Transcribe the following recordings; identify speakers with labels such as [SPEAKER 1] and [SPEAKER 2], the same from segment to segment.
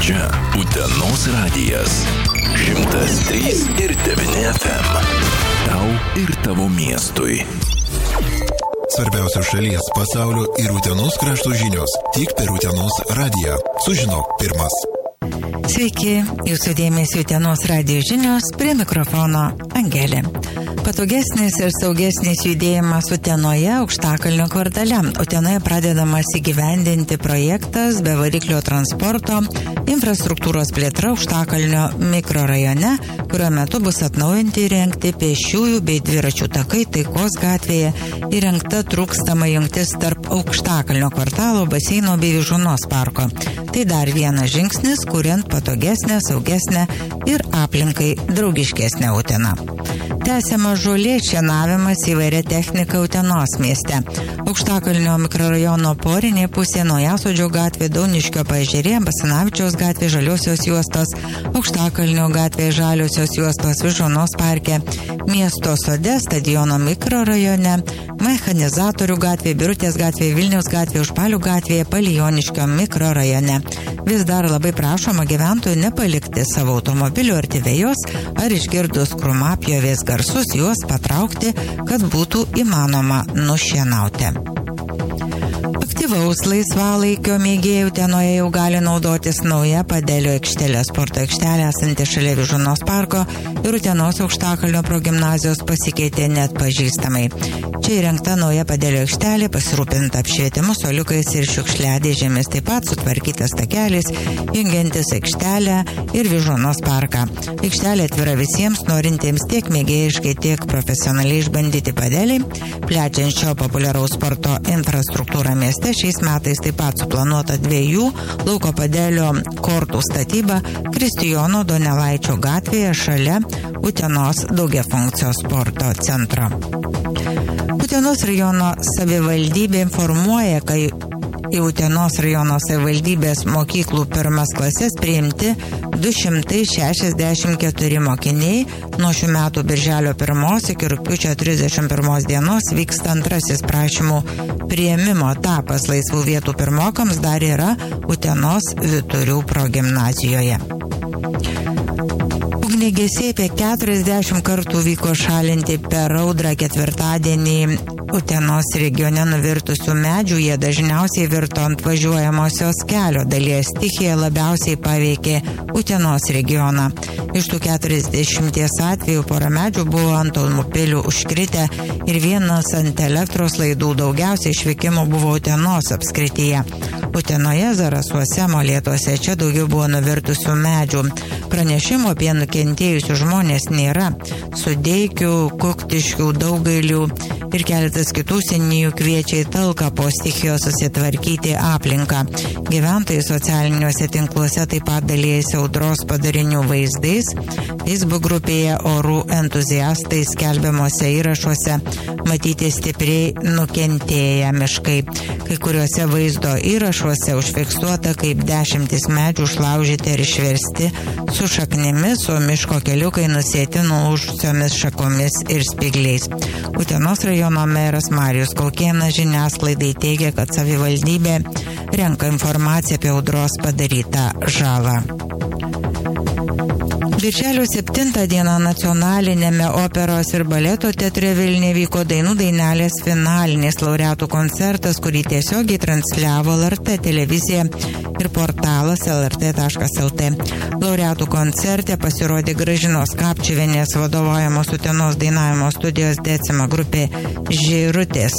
[SPEAKER 1] Čia Utenos radijas 103.9 FM. Tau ir tavo miestui.
[SPEAKER 2] Svarbiausios šalies, pasaulio ir Utenos krašto žinios tik per Utenos radiją. Sužinok pirmas.
[SPEAKER 3] Sveiki, jūsų dėmesio Utenos radijo žinios, prie mikrofono Angelė. Patogesnis ir saugesnis judėjimas Utenoje, Aukštakalnio kvartale. Utenoje pradedamas įgyvendinti projektas be variklio transporto, infrastruktūros plėtra Aukštakalnio mikrorajone, kurio metu bus atnaujinti įrengti pėsčiųjų bei dviračių takai Taikos gatvėje, įrengta trūkstama jungtis tarp Aukštakalnio kvartalo, baseino bei Vyžuonos parko. Tai dar vienas žingsnis, kuriant patogesnę, saugesnę ir aplinkai draugiškesnę Uteną. Tęsiama žolė šienavimas įvairia technika Utenos mieste. Aukštakalnio mikrorajono porinė pusė, Naujasodžio gatvė, Dauniškio paežerė, Basanavičiaus gatvė, Žaliosios juostos, Aukštakalnio gatvė, Žaliosios juostos, Vyžuonos parke, Miesto sode, Stadiono mikrorajone, Mechanizatorių gatvė, Birutės gatvė, Vilniaus gatvė, Užpalių gatvė, Palijoniškio mikrorajone. Vis dar labai prašoma gyventojų nepalikti savo automobilių arti vejos ar išgirdus krūmapjovės garsus juos patraukti, kad būtų įmanoma nušienauti. Aktyvaus laisvalaikio mėgėjų Utenoje jau gali naudotis nauja Padelio aikštelė. Sporto aikštelė esanti šalia Vyžuonos parko ir Utenos Aukštakalnio progimnazijos pasikeitė net pažįstamai. Čia įrengta nauja Padelio aikštelė, pasirūpinta apšvietimu, suoliukais ir šiukšliadėžėmis, taip pat sutvarkytas takelis, jungiantis aikštelę ir Vyžuonos parką. Aikštelė atvira visiems norintiems tiek mėgėjiškai, tiek profesionaliai išbandyti Padelį. Plečiant šio populiaraus sporto infrastruktūrą mieste, šiais metais taip pat suplanuota 2 lauko Padelio kortų statyba Kristijono Donelaičio gatvėje šalia Utenos daugiafunkcijos sporto centro. Utenos rajono savivaldybė informuoja, kai į Utenos rajono savivaldybės mokyklų pirmas klases priimti 264 mokiniai. Nuo šių metų birželio 1 iki rugpjūčio 31 dienos vyksta antrasis prašymų priėmimo etapas. Laisvų vietų pirmokams dar yra Utenos Vyturių progimnazijoje. Ugniagesiai apie 40 kartų vyko šalinti per audrą ketvirtadienį Utenos regione nuvirtusių medžių. Jie dažniausiai virto ant važiuojamosios kelio dalies. Stichija labiausiai paveikė Utenos regioną. Iš tų 40 atvejų pora medžių buvo ant automobilių užkritę ir vienas ant elektros laidų. Daugiausiai išvykimų buvo Utenos apskrityje. Utenoje, Zarasuose, Molėtuose čia daugiau buvo nuvirtusių medžių. Pranešimų apie nukentėjusių žmonės nėra. Sudeikių, Kuktiškių, Daugailių ir keletas kitų seniūnijų kviečia į talką po stichijos susitvarkyti aplinką. Gyventojai socialiniuose tinkluose taip pat dalijasi audros padarinių vaizdais. Facebook grupėje Orų entuziastai skelbiamuose įrašuose matyti stipriai nukentėję miškai. Kai kuriuose vaizdo įrašuose užfiksuota, kaip 10 medžių išlaužyti ir išversti su šaknimis, o miško keliukai nusėti nulūžusiomis šakomis ir spygliais. Utenos rajono meras Marijus Kaukėnas žiniasklaidai teigia, kad savivaldybė renka informaciją apie audros padarytą žalą. Birželio 7 dieną nacionalinėme operos ir baleto teatre Vilniuje vyko Dainų dainelės finalinis laureatų koncertas, kurį tiesiogiai transliavo LRT televizija ir portalas lrt.lt. Laureatų koncerte pasirodė Gražinos Kapčiuvienės vadovaujamos Utenos dainavimo studijos Decima grupė Žirutės.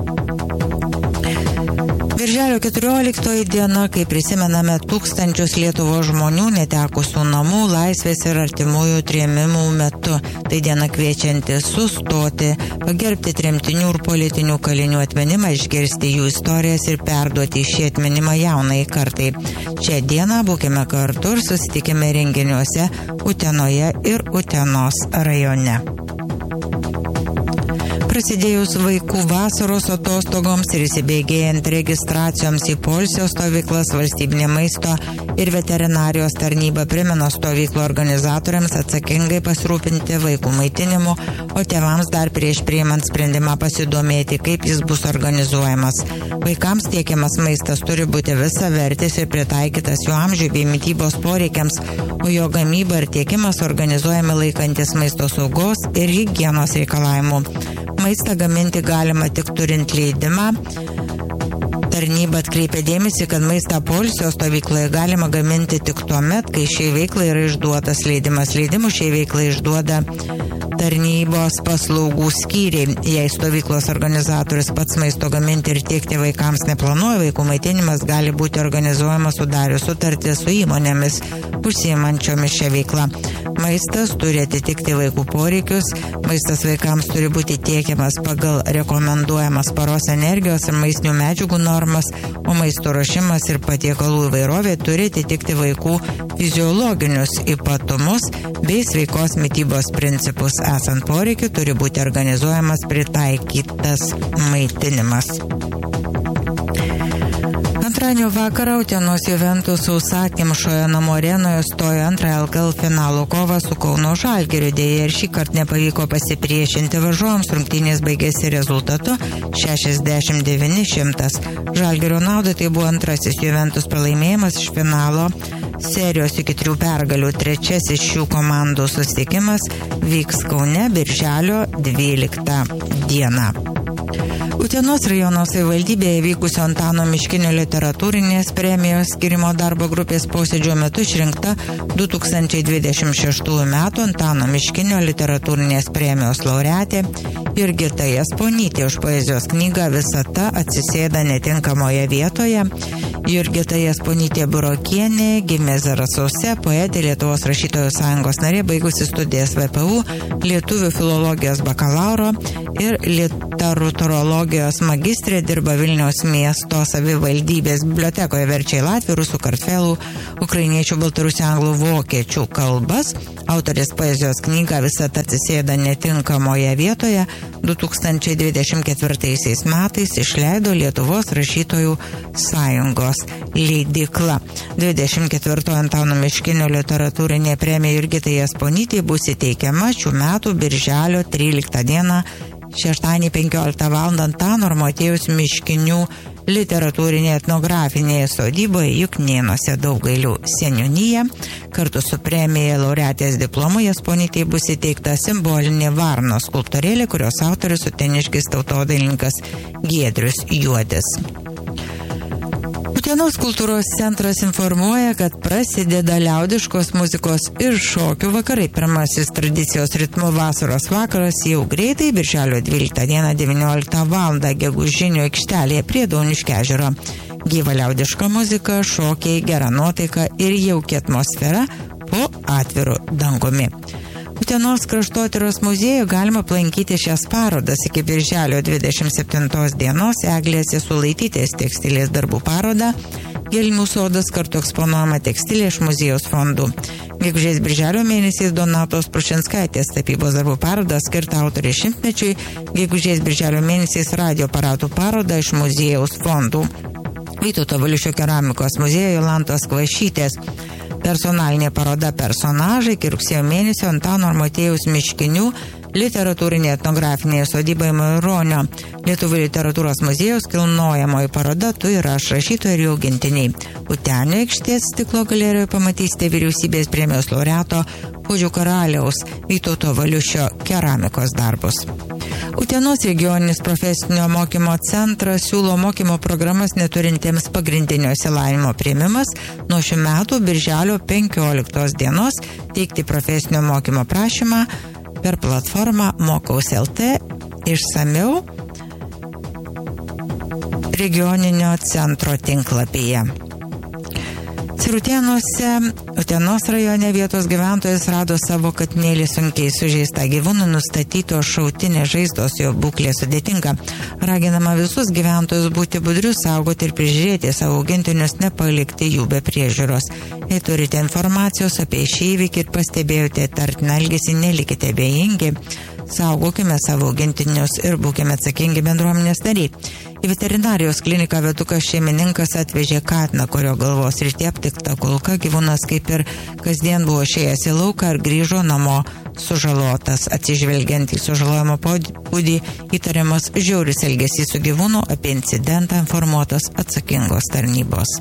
[SPEAKER 3] Birželio 14 diena, kai prisimename tūkstančius Lietuvos žmonių netekusių namų, laisvės ir artimųjų trėmimų metu. Tai diena kviečianti sustoti, pagerbti tremtinių ir politinių kalinių atminimą, išgirsti jų istorijas ir perduoti šį atminimą jaunai kartai. Šią dieną būkime kartu ir susitikime renginiuose Utenoje ir Utenos rajone. Prasidėjus vaikų vasaros atostogoms ir įsibėgėjant registracijoms į poilsio stovyklas, valstybinė maisto ir veterinarijos tarnyba primena stovyklų organizatoriams atsakingai pasirūpinti vaikų maitinimu, o tėvams dar prieš priimant sprendimą pasidomėti, kaip jis bus organizuojamas. Vaikams tiekiamas maistas turi būti visavertis ir pritaikytas jų amžiui bei mitybos poreikiams, o jo gamyba ir tiekimas organizuojami laikantis maisto saugos ir higienos reikalavimų. Maistą gaminti galima tik turint leidimą. Tarnyba atkreipia dėmesį, kad maistą poilsio stovykloje galima gaminti tik tuomet, kai šiai veiklai yra išduotas leidimas. Leidimų šiai veiklai išduoda tarnybos paslaugų skyriai. Jei stovyklos organizatorius pats maisto gaminti ir tiekti vaikams neplanuoja, vaikų maitinimas gali būti organizuojamas sudarius sutartį su įmonėmis užsiimančiomis šią veiklą. Maistas turi atitikti vaikų poreikius, maistas vaikams turi būti tiekiamas pagal rekomenduojamas paros energijos ir maistinių medžiagų normas, o maisto ruošimas ir patiekalų įvairovė turi atitikti vaikų fiziologinius ypatumus bei sveikos mitybos principus. Esant poreikiu, turi būti organizuojamas pritaikytas maitinimas. Antradienio vakarą Utenos Juventus sausakimšoje namų arenoje stojo antrąją LKL finalo kovą su Kauno Žalgiriu. Deja ir šį kartą nepavyko pasipriešinti varžovams, rungtynės baigėsi rezultatu 69-100. Žalgirio naudai tai buvo antrasis Juventus pralaimėjimas iš finalo serijos iki 3 pergalių. Trečiasis šių komandų susitikimas vyks Kaune birželio 12 dieną. Utenos rajono savivaldybėje vykusio Antano Miškinio literatūrinės premijos skirimo darbo grupės posėdžio metu išrinkta 2026 metų Antano Miškinio literatūrinės premijos laureatė Jurgita Jasponytė už poezijos knygą Visata atsisėda netinkamoje vietoje. Jurgita Jasponytė Burokienė gimė Zarasuose, poetė, Lietuvos rašytojų sąjungos narė, baigusi studijas VPU, lietuvių filologijos bakalauro ir literatūrologijos magistrė, dirba Vilniaus miesto savivaldybės bibliotekoje, verčia į latvių, rusų, kartvelų, ukrainiečių, baltarusių, anglų, vokiečių kalbas. Autorės poezijos knyga Visata atsisėda netinkamoje vietoje 2024 metais išleido Lietuvos rašytojų sąjungos leidykla. 24 Antano Miškinio literatūrinė premija Jurgitai Jasponytei bus įteikiama šių metų birželio 13 dieną, šeštadienį 15 val. Antano ir Motiejaus Miškinių literatūrinėje etnografinėje sodyboje Juknėnuose Daugailių seniūnija. Kartu su premija laureatės diplomu Jasponytei bus įteikta simbolinė varnos skulptūrėlė, kurios autorius uteniškis tautodailininkas Giedrius Juodis. Utenos kultūros centras informuoja, kad prasideda liaudiškos muzikos ir šokių vakarai. Pirmasis tradicijos ritmų vasaros vakaras jau greitai, birželio 12 dieną 19 val. Gegužinių aikštelėje prie Dauniškio ežero. Gyva liaudiška muzika, šokiai, gera nuotaika ir jauki atmosfera po atviru dangumi. Utenos kraštotyros muziejų galima aplankyti šias parodas iki birželio 27 dienos. Eglės Jasulaitytės tekstilės darbų paroda, Gelmių sodas kartu eksponuojama tekstilė iš muziejaus fondų. Gegužės birželio mėnesiais Donatos Prušinskaitės tapybos darbų paroda skirta autorės šimtmečiui, gegužės birželio mėnesiais radio aparatų paroda iš muziejaus fondų. Vytauto Valiušio keramikos muziejo Jolantos Kvašytės personalinė paroda personažai iki rugsėjo mėnesio Antano ir Motiejaus Miškinių literatūrinė etnografinė sodyba Maironio Lietuvių literatūros muziejaus kilnojamoji paroda Tu ir aš rašytojai ir jų augintiniai. Utenio aikštės stiklo galerijoje pamatysite vyriausybės premijos laureato Puodžių karaliaus Vytauto Valiušio keramikos darbus. Utenos regioninis profesinio mokymo centras siūlo mokymo programas neturintiems pagrindinio išsilavinimo priėmimas nuo šių metų birželio 15 dienos teikti profesinio mokymo prašymą per platformą Mokaus.lt. Išsamiau regioninio centro tinklapyje. Sirutėnuose, Utenos rajone vietos gyventojas rado savo katinėlį sunkiai sužeistą gyvūną, nustatytos šautinės žaizdos, jo būklė sudėtinga. Raginama visus gyventojus būti budrius, saugoti ir prižiūrėti savo augintinius, nepalikti jų be priežiūros. Jei turite informacijos apie šį įvykį ir pastebėjote tartiną elgesį, nelikite abejingi. saugokime savo augintinius ir būkime atsakingi bendruomenės nariai. Į veterinarijos kliniką vedukas šeimininkas atvežė katiną, kurio galvos rytie aptikta kulka. Gyvūnas kaip ir kasdien buvo išėjęs į lauką ir grįžo namo sužalotas. Atsižvelgiant į sužalojimo pobūdį, įtariamas žiauris elgesys su gyvūnu, apie incidentą informuotos atsakingos tarnybos.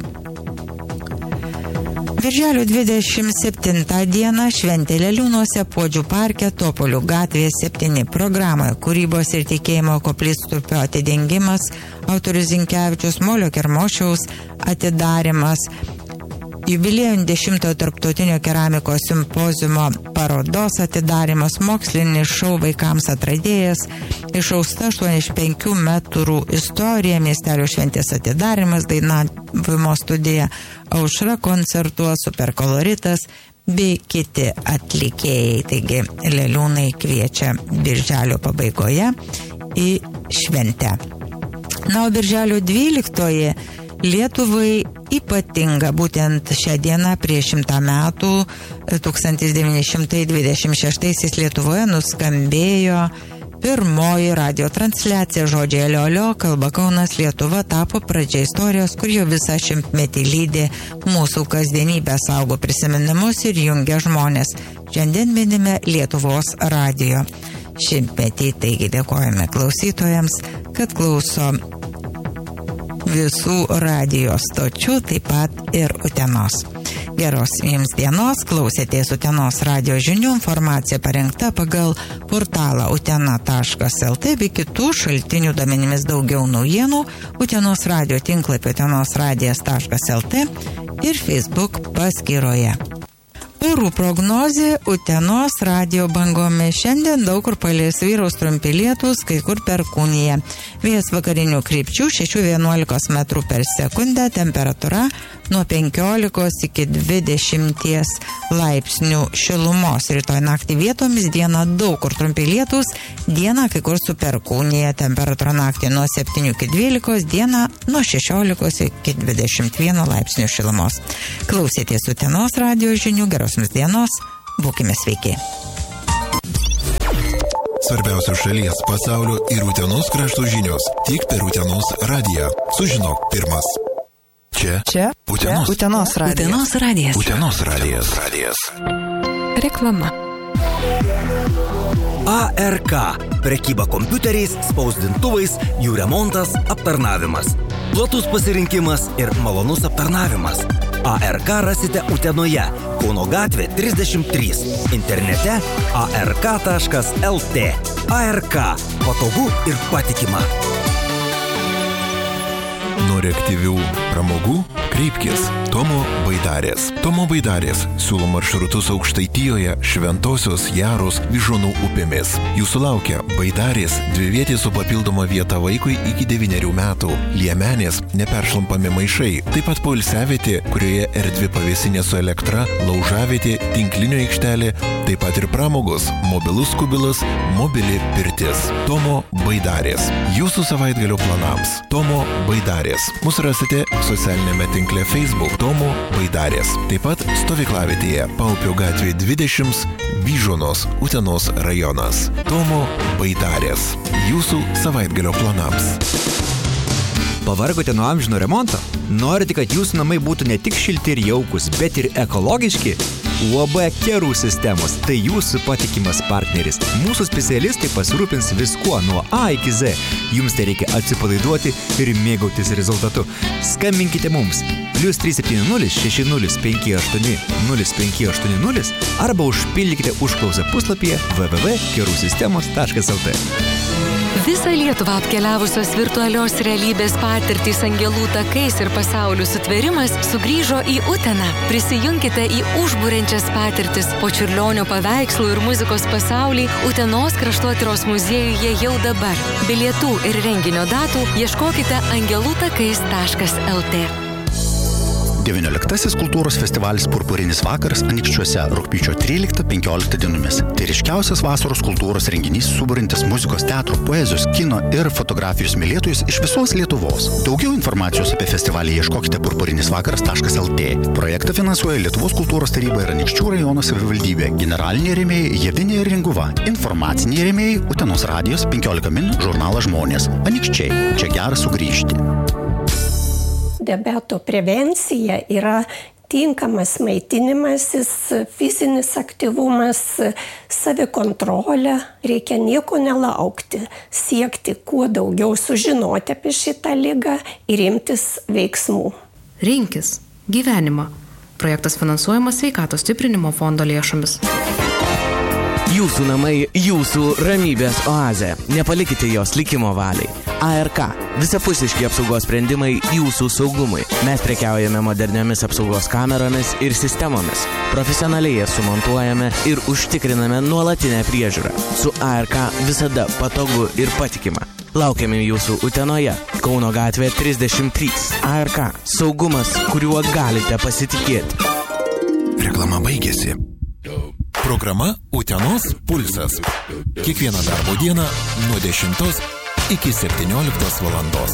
[SPEAKER 3] Birželio 27 dieną šventė Leliūnuose Puodžių parke Topolių gatvėje 7 programoje kūrybos ir tikėjimo koplytstulpio atidengimas, autorius Zinkevičius, Molio Kermošiaus atidarimas, jubiliejų 10-ojo tarptautinio keramikos simpoziumo parodos atidarimas, mokslinis šou vaikams atradėjas, išausta 85 metrų istorija, miestelio šventės atidarimas, dainavimo studija Aušra koncertuos, superkoloritas bei kiti atlikėjai. Taigi Leliūnai kviečia birželio pabaigoje į šventę. Na, o birželio 12 Lietuvai ypatinga, būtent šią dieną prieš 100 metų 1926 Lietuvoje nuskambėjo pirmoji radio transliacija žodžiai alio alio, kalba Kaunas, Lietuva tapo pradžia istorijos, kur jau visą šimtmetį lydi mūsų kasdienybę, saugo prisiminimus ir jungia žmonės. Šiandien minime Lietuvos radijo šimtmetį, taigi dėkojame klausytojams, kad klauso visų radijo stočių, taip pat ir Utenos. Geros jums dienos, klausėtės Utenos radijo žinių, informacija parengta pagal portalą utena.lt bei kitų šaltinių duomenimis. Daugiau naujienų Utenos radijo tinklapį utenosradijas.lt ir Facebook paskyroje. Orų prognozė Utenos radijo bangomis. Šiandien daug kur palis, vyraus trumpi lietūs, kai kur perkūnija. Vėjas vakarinių krypčių 6–11 metrų per sekundę, temperatūra nuo 15 iki 20 laipsnių šilumos. Rytoj naktį vietomis, dieną daug kur trumpi lietūs, dieną kai kur su perkūnija, temperatūra naktį nuo 7 iki 12, dieną nuo 16 iki 21 laipsnių šilumos. Klausėtės Utenos radijo žinių, geros jums dienos, būkime sveiki.
[SPEAKER 2] Svarbiausios šalies, pasaulio ir Utenos krašto žinios tik per Utenos radiją. Sužinok pirmas. Čia
[SPEAKER 4] Utenos radijas.
[SPEAKER 2] Utenos radijas.
[SPEAKER 4] Reklama.
[SPEAKER 5] ARK. Prekyba kompiuteriais, spausdintuvais, jų remontas, aptarnavimas. Platus pasirinkimas ir malonus aptarnavimas. ARK rasite Utenoje, Kauno gatvė 33. Internete ark.lt. ARK. Patogu ir patikima.
[SPEAKER 2] Nori aktyvių pramogų? Kreipkis Tomo Baidarės. Tomo Baidarės siūlo maršrutus Aukštaitijoje, Šventosios, Jaros, Vyžuonų upėmis. Jūsų laukia Baidarės, 2 vietės su papildoma vieta vaikui iki 9 metų, liemenės, neperšlampami maišai, taip pat poilsiavietė, kurioje erdvi pavėsinė su elektra, laužavietė, tinklinio aikštelė, taip pat ir pramogos, mobilus kubilas, mobili pirtis. Tomo Baidarės. Jūsų savaitgalio planams. Tomo Baidarės. Mus rasite socialinėme tinkle Facebook Tomo Baidarės. Taip pat stovyklavietėje Paupio gatvė 20, Vyžuonos, Utenos rajonas. Tomo Baidarės. Jūsų savaitgalio planams.
[SPEAKER 5] Pavargote nuo amžino remonto? Norite, kad jūsų namai būtų ne tik šilti ir jaukus, bet ir ekologiški? UAB Kerų sistemos – tai jūsų patikimas partneris. Mūsų specialistai pasirūpins viskuo nuo A iki Z. Jums tai reikia atsipalaiduoti ir mėgautis rezultatu. Skambinkite mums +370 60 58 0580 arba užpildykite užklausą puslapyje www.kerusistemos.lt.
[SPEAKER 6] Visą Lietuvą apkeliavusios virtualios realybės patirtys angelų takais ir pasaulių sutvėrimas sugrįžo į Uteną. Prisijunkite į užburiančias patirtis po Čiurlionio paveikslų ir muzikos pasaulį Utenos kraštotyros muziejuje jau dabar. Bilietų ir renginio datų ieškokite angelutakais.lt.
[SPEAKER 7] 19 kultūros festivalis Purpurinis vakaras Anykščiuose rugpjūčio 13-15 dienomis. Tai ryškiausias vasaros kultūros renginys suburintis muzikos, teatro, poezijos, kino ir fotografijos mylėtojus iš visos Lietuvos. Daugiau informacijos apie festivalį ieškokite purpurinisvakaras.lt. Projektą finansuoja Lietuvos kultūros taryba ir Anykščių rajono savivaldybė. Generaliniai rėmėjai Javinė ir Ringuva. Informaciniai rėmėjai Utenos radijos 15 min žurnalas Žmonės. Anykščiai. Čia gera sugrįžti.
[SPEAKER 8] Diabeto prevencija yra tinkamas maitinimasis, fizinis aktyvumas, savikontrolė. Reikia nieko nelaukti, siekti kuo daugiau sužinoti apie šitą ligą ir imtis veiksmų.
[SPEAKER 9] Rinkis gyvenimą. Projektas finansuojamas Sveikatos stiprinimo fondo lėšomis.
[SPEAKER 10] Jūsų namai, jūsų ramybės oazė. Nepalikite jos likimo valiai. ARK. Visapusiški apsaugos sprendimai jūsų saugumui. Mes prekiaujame moderniomis apsaugos kameromis ir sistemomis. Profesionaliai jas sumontuojame ir užtikriname nuolatinę priežiūrą. Su ARK visada patogu ir patikima. Laukiame jūsų Utenoje, Kauno gatvė 33. ARK. Saugumas, kuriuo galite pasitikėti.
[SPEAKER 2] Reklama baigėsi. Programa Utenos pulsas. Kiekvieną darbo dieną nuo 10 iki 17 valandos.